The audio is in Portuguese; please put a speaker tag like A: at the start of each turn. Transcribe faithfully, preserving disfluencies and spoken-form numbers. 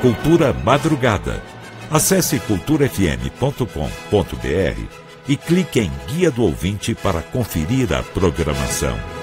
A: Cultura Madrugada. Acesse cultura f m ponto com ponto b r e clique em Guia do Ouvinte para conferir a programação.